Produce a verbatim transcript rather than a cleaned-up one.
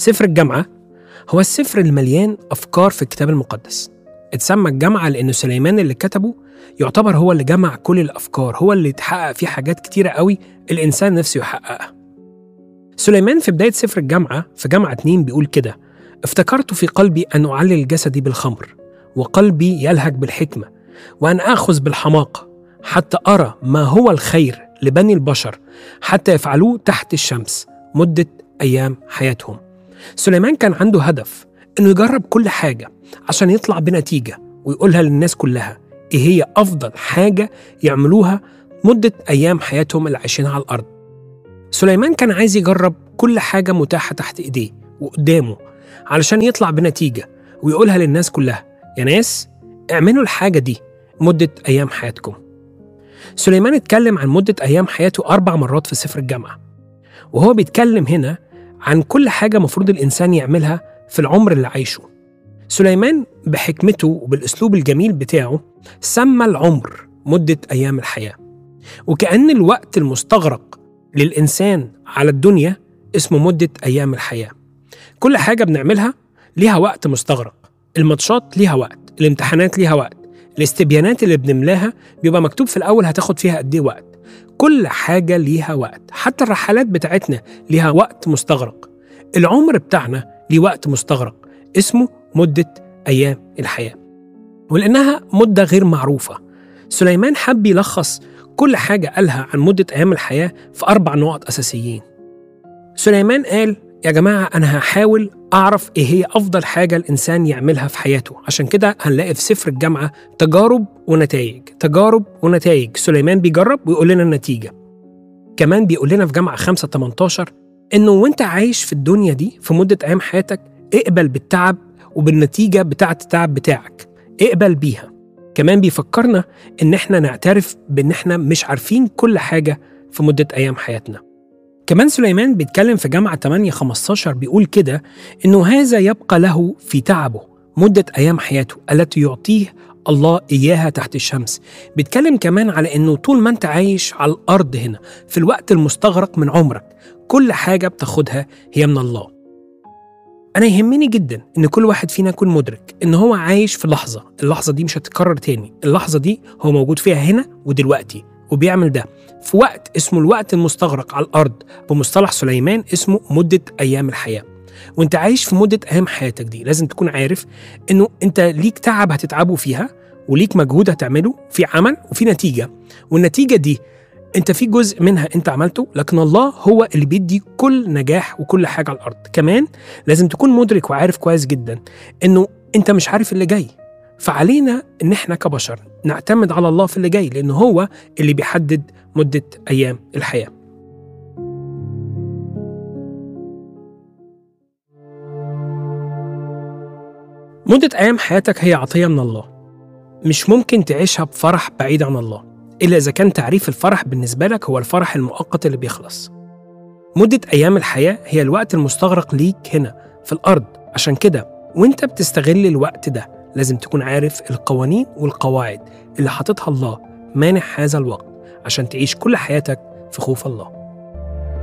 سفر الجامعة هو السفر المليان أفكار في الكتاب المقدس. اتسمى الجامعة لأنه سليمان اللي كتبه يعتبر هو اللي جمع كل الأفكار، هو اللي تحقق فيه حاجات كتيرة قوي الإنسان نفسه يحققها. سليمان في بداية سفر الجامعة في جامعة اتنين بيقول كده: افتكرت في قلبي أن أعلل جسدي بالخمر، وقلبي يلهج بالحكمة، وأن آخذ بالحماقة، حتى أرى ما هو الخير لبني البشر، حتى يفعلوه تحت الشمس مدة أيام حياتهم. سليمان كان عنده هدف إنه يجرب كل حاجة عشان يطلع بنتيجة ويقولها للناس كلها إيه هي أفضل حاجة يعملوها مدة أيام حياتهم اللي عايشينها على الأرض. سليمان كان عايز يجرب كل حاجة متاحة تحت إيديه وقدامه علشان يطلع بنتيجة ويقولها للناس كلها: يا ناس اعملوا الحاجة دي مدة أيام حياتكم. سليمان اتكلم عن مدة أيام حياته أربع مرات في سفر الجامعة، وهو بيتكلم هنا عن كل حاجة مفروض الإنسان يعملها في العمر اللي عايشه. سليمان بحكمته وبالأسلوب الجميل بتاعه سمى العمر مدة أيام الحياة، وكأن الوقت المستغرق للإنسان على الدنيا اسمه مدة أيام الحياة. كل حاجة بنعملها ليها وقت مستغرق، الماتشات ليها وقت، الامتحانات ليها وقت، الاستبيانات اللي بنملاها بيبقى مكتوب في الأول هتاخد فيها قد ايه وقت. كل حاجة ليها وقت، حتى الرحلات بتاعتنا ليها وقت مستغرق. العمر بتاعنا ليه وقت مستغرق اسمه مدة أيام الحياة، ولأنها مدة غير معروفة سليمان حب يلخص كل حاجة قالها عن مدة أيام الحياة في أربع نقط أساسيين. سليمان قال: يا جماعة أنا هحاول أعرف إيه هي أفضل حاجة الإنسان يعملها في حياته. عشان كده هنلاقي في سفر الجامعة تجارب ونتائج، تجارب ونتائج. سليمان بيجرب ويقول لنا النتيجة. كمان بيقول لنا في جامعة خمسة تمنتاشر إنه وإنت عايش في الدنيا دي في مدة أيام حياتك اقبل بالتعب وبالنتيجة بتاعة التعب بتاعك، اقبل بيها. كمان بيفكرنا إن إحنا نعترف بإن إحنا مش عارفين كل حاجة في مدة أيام حياتنا. كمان سليمان بيتكلم في جامعة ثمانية خمستاشر بيقول كده إنه هذا يبقى له في تعبه مدة أيام حياته التي يعطيه الله إياها تحت الشمس. بيتكلم كمان على إنه طول ما أنت عايش على الأرض هنا في الوقت المستغرق من عمرك كل حاجة بتاخدها هي من الله. أنا يهمني جدا إن كل واحد فينا يكون مدرك إن هو عايش في لحظة، اللحظة دي مش هتتكرر تاني، اللحظة دي هو موجود فيها هنا ودلوقتي وبيعمل ده في وقت اسمه الوقت المستغرق على الأرض، بمصطلح سليمان اسمه مدة أيام الحياة. وانت عايش في مدة أيام حياتك دي لازم تكون عارف إنه انت ليك تعب هتتعبه فيها، وليك مجهود هتعمله في عمل وفي نتيجة، والنتيجة دي انت في جزء منها انت عملته، لكن الله هو اللي بيدي كل نجاح وكل حاجة على الأرض. كمان لازم تكون مدرك وعارف كويس جدا إنه انت مش عارف اللي جاي، فعلينا إن احنا كبشر نعتمد على الله في اللي جاي، لأنه هو اللي بيحدد مدة أيام الحياة. مدة أيام حياتك هي عطية من الله، مش ممكن تعيشها بفرح بعيد عن الله إلا إذا كان تعريف الفرح بالنسبة لك هو الفرح المؤقت اللي بيخلص. مدة أيام الحياة هي الوقت المستغرق ليك هنا في الأرض. عشان كده وانت بتستغل الوقت ده لازم تكون عارف القوانين والقواعد اللي حاططها الله مانح هذا الوقت عشان تعيش كل حياتك في خوف الله.